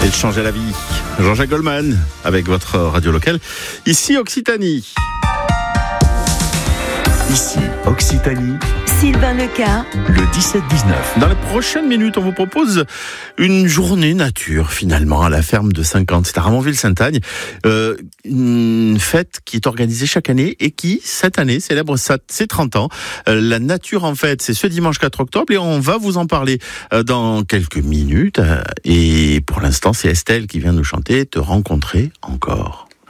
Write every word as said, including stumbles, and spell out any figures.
Et de changer la vie. Jean-Jacques Goldman avec votre radio locale. Ici Occitanie. Ici Occitanie. Sylvain Leca. Le dix-sept dix-neuf. Dans les prochaines minutes, on vous propose une journée nature, finalement, à la ferme de cinquante. C'est à Ramonville-Sainte-Agne. Euh, une fête qui est organisée chaque année et qui, cette année, célèbre ses trente ans. Euh, la nature en fête, c'est ce dimanche quatre octobre et on va vous en parler euh, dans quelques minutes. Euh, et pour l'instant, c'est Estelle qui vient nous chanter « Te rencontrer encore ».